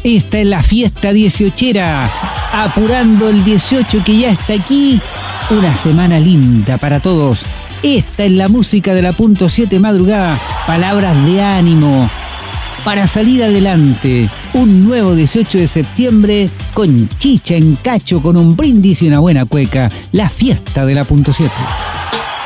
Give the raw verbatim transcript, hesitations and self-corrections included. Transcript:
Esta es la fiesta dieciochera, apurando el dieciocho que ya está aquí. Una semana linda para todos. Esta es la música de la punto siete madrugada. Palabras de ánimo para salir adelante. Un nuevo dieciocho de septiembre con chicha en cacho, con un brindis y una buena cueca. La fiesta de la punto siete.